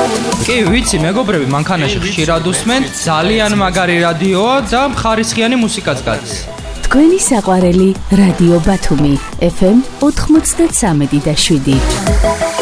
კი, ვიცი, მეგობრები, მანქანაში ხშირად усმენ, ძალიან მაგარი რადიოა და ხარისხიანი მუსიკაც გადის. თქვენი საყვარელი რადიო ბათუმი FM 93.7.